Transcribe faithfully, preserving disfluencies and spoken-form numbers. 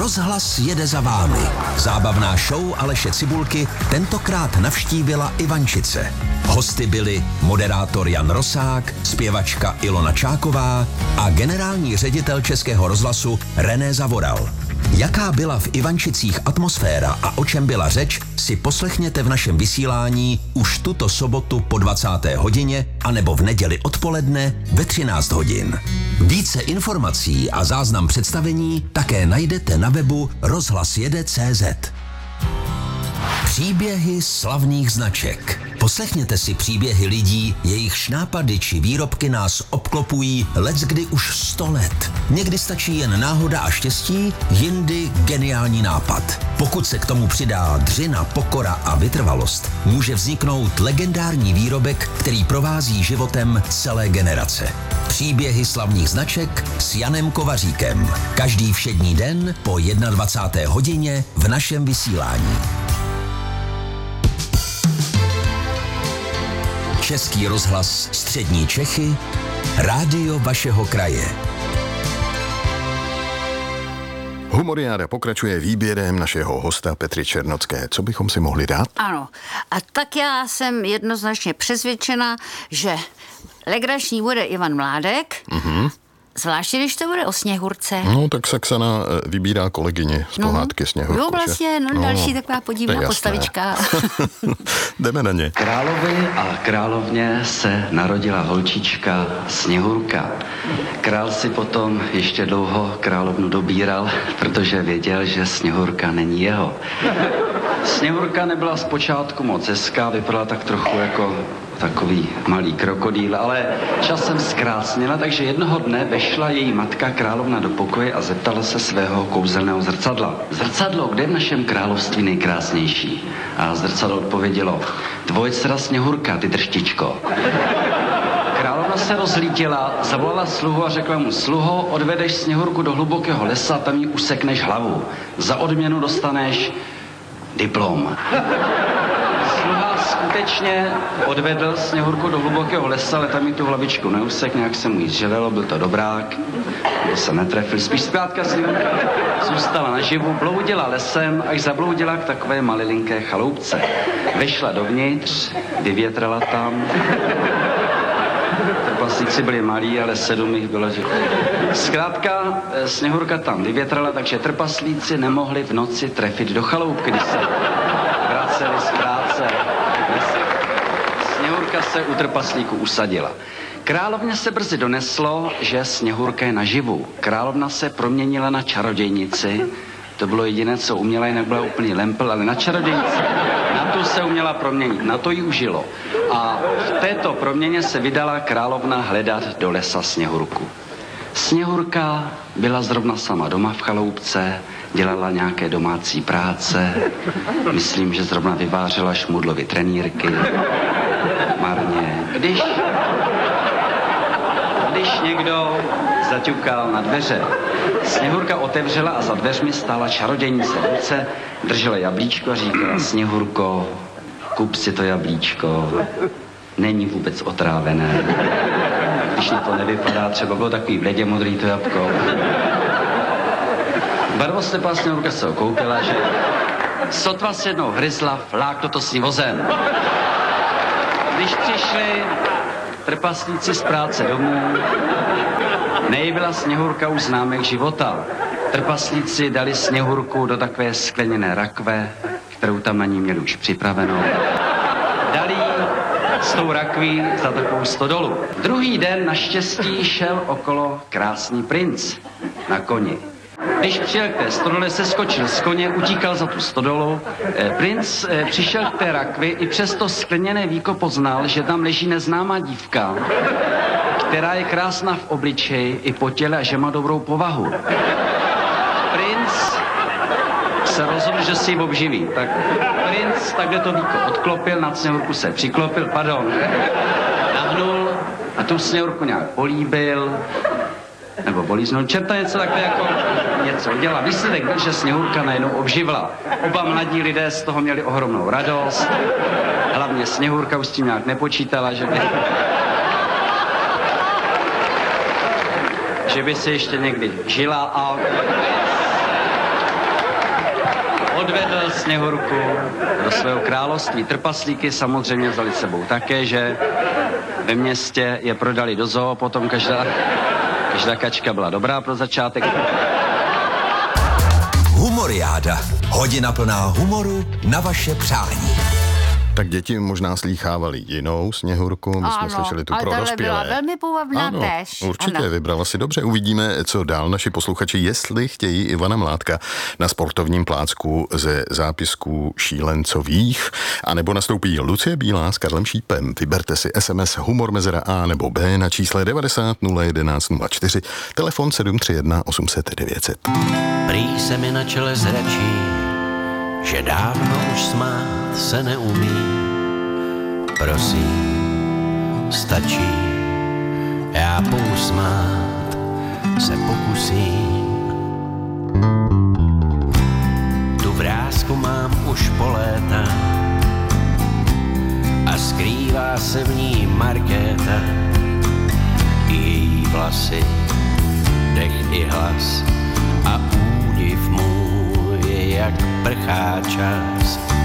Rozhlas jede za vámi. Zábavná show Aleše Cibulky tentokrát navštívila Ivančice. Hosty byli moderátor Jan Rosák, zpěvačka Ilona Čáková a generální ředitel Českého rozhlasu René Zavoral. Jaká byla v Ivančicích atmosféra a o čem byla řeč, si poslechněte v našem vysílání už tuto sobotu po dvacáté hodině anebo v neděli odpoledne ve třináct hodin. Více informací a záznam představení také najdete na webu rozhlas jede tečka cé zet. Příběhy slavných značek. Poslechněte si příběhy lidí, jejichž nápady či výrobky nás obklopují leckdy už sto let. Někdy stačí jen náhoda a štěstí, jindy geniální nápad. Pokud se k tomu přidá dřina, pokora a vytrvalost, může vzniknout legendární výrobek, který provází životem celé generace. Příběhy slavných značek s Janem Kovaříkem. Každý všední den po dvacáté jedné hodině v našem vysílání. Český rozhlas Střední Čechy, rádio vašeho kraje. Humoriáda pokračuje výběrem našeho hosta Petry Černocké. Co bychom si mohli dát? Ano, a tak já jsem jednoznačně přesvědčena, že legrační bude Ivan Mládek, mm-hmm. Zvláště, když to bude o Sněhurce. No, tak Saxana vybírá kolegyně z pohádky no, Sněhurku. Jo, vlastně, no, no další taková podivná postavička. Jdeme na ně. Královi a královně se narodila holčička Sněhurka. Král si potom ještě dlouho královnu dobíral, protože věděl, že Sněhurka není jeho. Sněhurka nebyla zpočátku moc hezká, vypadala tak trochu jako takový malý krokodýl, ale časem zkrásněla, takže jednoho dne vešla její matka královna do pokoje a zeptala se svého kouzelného zrcadla. Zrcadlo, kde je v našem království nejkrásnější? A zrcadlo odpovědělo, tvoje dcera Sněhurka, ty drštičko. Královna se rozlítila, zavolala sluhu a řekla mu, sluho, odvedeš Sněhurku do hlubokého lesa, tam jí usekneš hlavu. Za odměnu dostaneš diplom. Sluha skutečně odvedl Sněhurku do hlubokého lesa, ale tam jí tu hlavičku neusek, nějak se mu jí zželelo, byl to dobrák, byl se netrefil. Spíš zkrátka Sněhurka zůstala naživu, bloudila lesem, až zabloudila k takové malilinké chaloupce. Vešla dovnitř, vyvětrala tam. Trpaslíci byli malí, ale sedm jich bylo, že... Zkrátka Sněhurka tam vyvětrala, takže trpaslíci nemohli v noci trefit do chaloupky, když se vraceli z práce. Sněhurka se u trpaslíku usadila. Královně se brzy doneslo, že Sněhurka je naživu. Královna se proměnila na čarodějnici. To bylo jediné, co uměla, jinak byla úplný lempl, ale na čarodějnici. Na tu se uměla proměnit, na to jí užilo. A v této proměně se vydala královna hledat do lesa Sněhurku. Sněhurka byla zrovna sama doma v chaloupce, dělala nějaké domácí práce. Myslím, že zrovna vyvářela šmudlovy trenýrky. Marně. Když, když někdo zaťukal na dveře, Sněhurka otevřela a za dveřmi stála čarodějnice v ruce, držela jablíčko a říkala, Sněhurko, kup si to jablíčko, není vůbec otrávené. Když na to nevypadá, třeba bylo takový bledě modrý to jabko. Barvoslepá Sněhurka se okoupila, že sotva se jednou hryzla, fláklo to s ní vozem. Když přišli trpaslíci z práce domů, nejbyla Sněhurka už známek života. Trpaslíci dali Sněhurku do takové skleněné rakve, kterou tam na ní měli už připravenou. Dali s tou rakví za takovou stodolu. Druhý den naštěstí šel okolo krásný princ na koni. Když přijel k té stodole, se skočil z koně, utíkal za tu stodolu. Eh, princ eh, přišel k té rakvi, i přes to skleněné víko poznal, že tam leží neznámá dívka, která je krásná v obličeji i po těle a že má dobrou povahu. Princ se rozhodl, že si ji obživí. Tak princ takhle to víko odklopil, na Sněhurku se přiklopil, pardon, nahnul a tu Sněhurku nějak políbil, nebo bolíznul, čerta něco takhle jako něco udělal. Výsledek byl, že Sněhurka najednou obživla. Oba mladí lidé z toho měli ohromnou radost. Hlavně Sněhurka už s tím nějak nepočítala, že by... že by se ještě někdy žila a odvedl Sněhurku do svého království. Trpaslíky samozřejmě vzali s sebou také, že ve městě je prodali do zoo, potom každá, každá kačka byla dobrá pro začátek. Humoriáda. Hodina plná humoru na vaše přání. Tak děti možná slýchávali jinou Sněhurku, my ano, jsme slyšeli tu pro dospělé. Byla velmi půvabná ano, též. Určitě, ano. Vybrala si dobře. Uvidíme, co dál naši posluchači, jestli chtějí Ivana Mládka na sportovním plácku ze zápisků šílencových, anebo nastoupí Lucie Bílá s Karlem Šípem. Vyberte si es em es humor mezera A nebo B na čísle devadesát nula jedenáct nula čtyři, telefon sedm tři jedna osm set devět set. Prý se mi na čele zračí, že dávno už smát se neumí. Prosím, stačí, já pousmát se pokusím. Tu vrásku mám už po léta a skrývá se v ní Markéta. I její vlasy, dech i hlas a údiv můj, jak prchá čas.